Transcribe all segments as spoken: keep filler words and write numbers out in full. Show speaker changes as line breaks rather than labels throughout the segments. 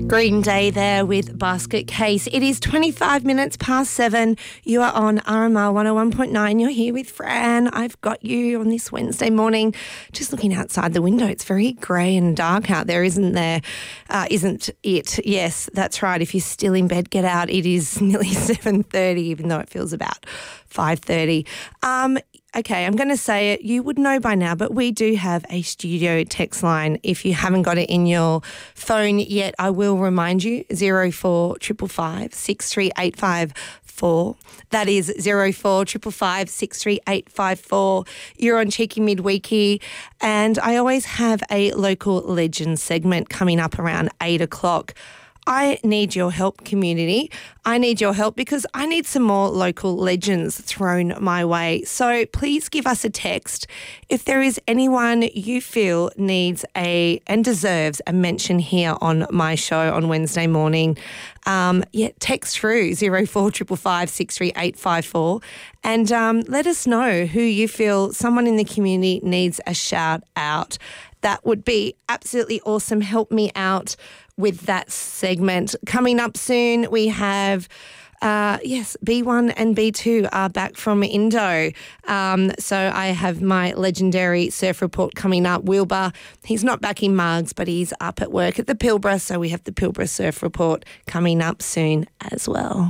Green Day there with Basket Case. It is twenty-five minutes past seven. You are on R M R one oh one point nine. You're here with Fran. I've got you on this Wednesday morning. Just looking outside the window. It's very grey and dark out there, isn't there? Uh, isn't it? Yes, that's right. If you're still in bed, get out. It is nearly seven thirty, even though it feels about five thirty. Um, Okay, I'm going to say it. You would know by now, but we do have a studio text line. If you haven't got it in your phone yet, I will remind you, zero four five five six three eight five four. That is zero four five five six three eight five four. You're on Cheeky Midweeky, and I always have a local legend segment coming up around eight o'clock. I need your help, community. I need your help because I need some more local legends thrown my way. So please give us a text if there is anyone you feel needs a and deserves a mention here on my show on Wednesday morning. Um, yeah, text through zero four five five six three eight five four and um, let us know who you feel someone in the community needs a shout out. That would be absolutely awesome. Help me out with that segment. Coming up soon, we have, uh, yes, B one and B two are back from Indo. Um, so I have my legendary surf report coming up. Wilbur, he's not back in Mugs, but he's up at work at the Pilbara. So we have the Pilbara surf report coming up soon as well.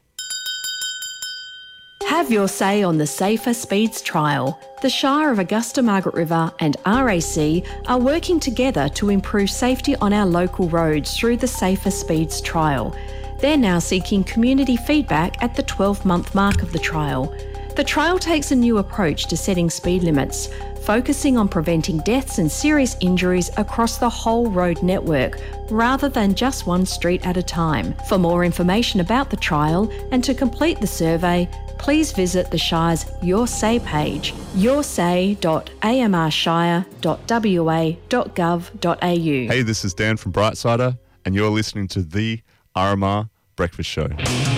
Have your say on the Safer Speeds trial. The Shire of Augusta Margaret River and R A C are working together to improve safety on our local roads through the Safer Speeds trial. They're now seeking community feedback at the twelve-month mark of the trial. The trial takes a new approach to setting speed limits, focusing on preventing deaths and serious injuries across the whole road network, rather than just one street at a time. For more information about the trial and to complete the survey, please visit the Shire's Your Say page, your say dot a m r shire dot w a dot gov dot a u.
Hey, this is Dan from Brightsider, and you're listening to the R M R Breakfast Show.